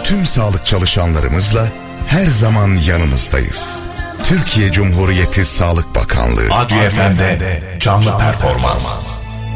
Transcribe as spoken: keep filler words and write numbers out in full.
tüm sağlık çalışanlarımızla her zaman yanınızdayız. Türkiye Cumhuriyeti Sağlık Bakanlığı. Adliye F M'de canlı performans.